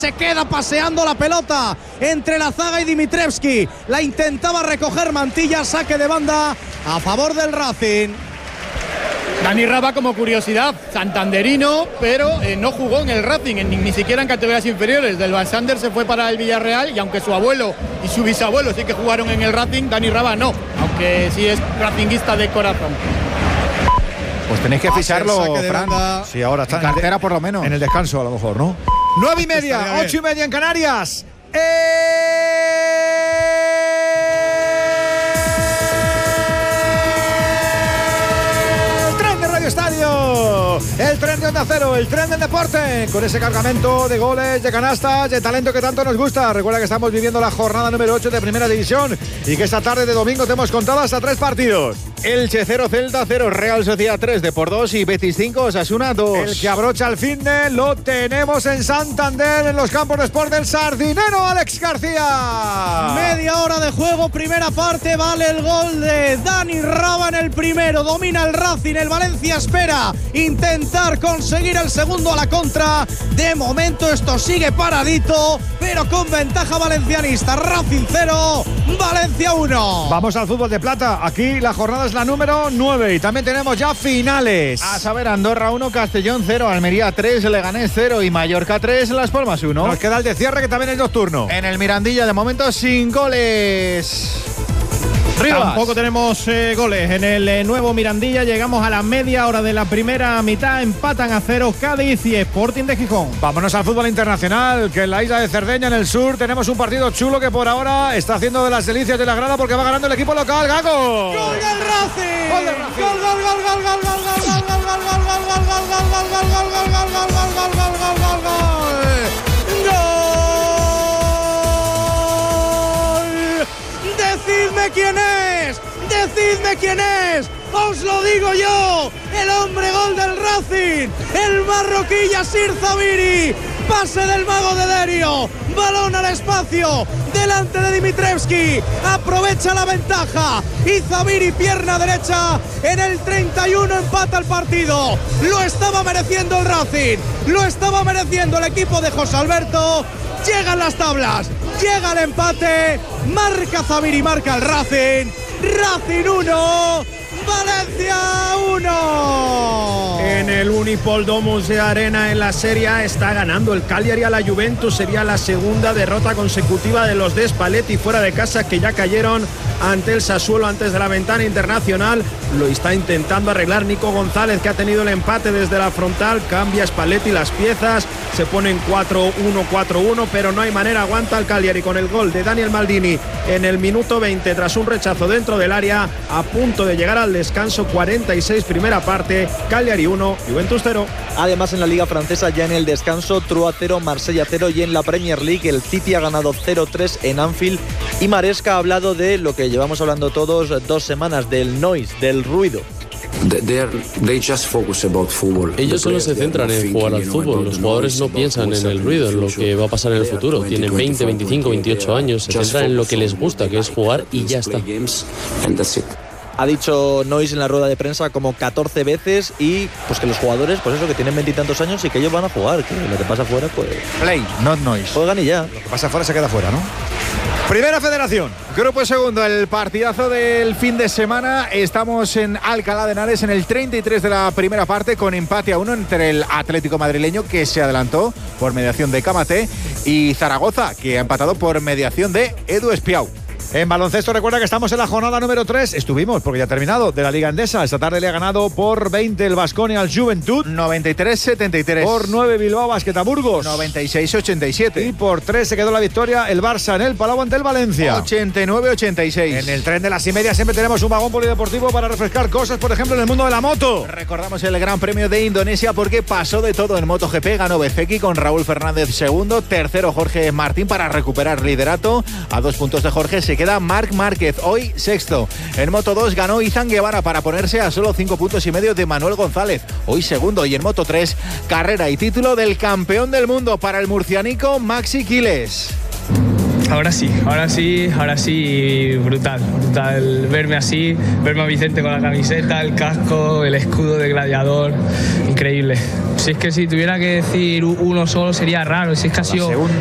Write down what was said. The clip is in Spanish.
Se queda paseando la pelota entre la zaga y Dimitrievski. La intentaba recoger Mantilla, saque de banda a favor del Racing. Dani Raba, como curiosidad, santanderino, pero no jugó en el Racing, ni siquiera en categorías inferiores. Del Van Sander se fue para el Villarreal y aunque su abuelo y su bisabuelo sí que jugaron en el Racing, Dani Raba no, aunque sí es racinguista de corazón. Pues tenéis que ficharlo, Fran. Sí, ahora está en cartera por lo menos. En el descanso a lo mejor, ¿no? 9:30, 8:30 en Canarias. El tren de Radio Estadio, el tren de Onda Cero, el tren del deporte, con ese cargamento de goles, de canastas, de talento que tanto nos gusta. Recuerda que estamos viviendo la jornada número 8 de Primera División y que esta tarde de domingo te hemos contado hasta 3 partidos. Elche 0, Celta 0, Real Sociedad 3, Depor 2 y Betis 5, Osasuna 2. El que abrocha el finde lo tenemos en Santander, en los campos de Sport del Sardinero, Alex García. Media hora de juego, primera parte, vale el gol de Dani Raba en el primero. Domina el Racing, el Valencia espera intentar conseguir el segundo a la contra. De momento esto sigue paradito, pero con ventaja valencianista. Racing 0, Valencia 1. Vamos al fútbol de plata. Aquí la jornada es la número 9 y también tenemos ya finales. A saber, Andorra 1, Castellón 0, Almería 3, Leganés 0 y Mallorca 3, Las Palmas 1. Nos queda el de cierre, que también es nocturno. En el Mirandilla de momento sin goles. Rivas. Tampoco tenemos goles en el nuevo Mirandilla. Llegamos a la media hora de la primera mitad. Empatan a 0 Cádiz y Sporting de Gijón. Vámonos al fútbol internacional, que en la isla de Cerdeña, en el sur, tenemos un partido chulo que por ahora está haciendo de las delicias de la grada porque va ganando el equipo local. ¡Gago! ¡Gol del Racing! ¡Gol del Racing! ¡Gol, gol, gol, gol, gol, gol, gol, gol, gol, gol, gol, gol, gol, gol, ¡Decidme quién es! ¡Os lo digo yo! ¡El hombre gol del Racing! ¡El marroquí Yassir Zabiri! ¡Pase del mago de Derio! ¡Balón al espacio! ¡Delante de Dimitrievski! ¡Aprovecha la ventaja! Y Zabiri, pierna derecha, en el 31 empata el partido. Lo estaba mereciendo el Racing, lo estaba mereciendo el equipo de José Alberto. Llegan las tablas, llega el empate, marca Zabiri, marca el Racing. Racing 1, Valencia 1. En el Unipol Domus de Arena, en la Serie A, está ganando el Cagliari a la Juventus. Sería la segunda derrota consecutiva de los de Spalletti fuera de casa, que ya cayeron ante el Sassuolo antes de la ventana internacional. Lo está intentando arreglar Nico González, que ha tenido el empate desde la frontal. Cambia Spalletti las piezas, se ponen 4-1, 4-1, pero no hay manera. Aguanta el Cagliari con el gol de Daniel Maldini en el minuto 20 tras un rechazo dentro del área, a punto de llegar al descanso. 46 primera parte, Cagliari 1, Juventus 0. Además, en la Liga Francesa, ya en el descanso, Troyes 0, Marsella 0, y en la Premier League el City ha ganado 0-3 en Anfield. Y Maresca ha hablado de lo que llevamos hablando todos 2 semanas, del noise, del ruido. Ellos solo se centran en jugar al fútbol. Los jugadores no piensan en el ruido, en lo que va a pasar en el futuro. Tienen 20, 25, 28 años, se centran en lo que les gusta, que es jugar, y ya está. Ha dicho Nois en la rueda de prensa como 14 veces, y pues que los jugadores, pues eso, que tienen 20 y tantos años y que ellos van a jugar, que lo que pasa afuera, pues play, not noise. Juegan y ya. Lo que pasa afuera se queda afuera, ¿no? Primera Federación. Grupo segundo, el partidazo del fin de semana. Estamos en Alcalá de Henares en el 33 de la primera parte, con empate a 1 entre el Atlético madrileño, que se adelantó por mediación de Camaté, y Zaragoza, que ha empatado por mediación de Edu Espiau. En baloncesto, recuerda que estamos en la jornada número 3. Estuvimos, porque ya ha terminado, de la Liga Endesa. Esta tarde le ha ganado por 20 el Baskonia al Juventud. 93-73. Por 9 Bilbao Basket a Burgos. 96-87. Y por 3 se quedó la victoria el Barça en el Palau ante el Valencia. 89-86. En el tren de las y media siempre tenemos un vagón polideportivo para refrescar cosas, por ejemplo, en el mundo de la moto. Recordamos el Gran Premio de Indonesia, porque pasó de todo en MotoGP. Ganó Bezeki con Raúl Fernández segundo. Tercero Jorge Martín para recuperar liderato. A 2 puntos de Jorge se queda Marc Márquez, hoy sexto. En Moto 2 ganó Izan Guevara para ponerse a solo 5 puntos y medio de Manuel González, hoy segundo. Y en Moto 3, carrera y título del campeón del mundo para el murcianico Maxi Quiles. Ahora sí, brutal verme así, verme a Vicente con la camiseta, el casco, el escudo de gladiador, increíble. Si es que si tuviera que decir uno solo sería raro, si es que ha sido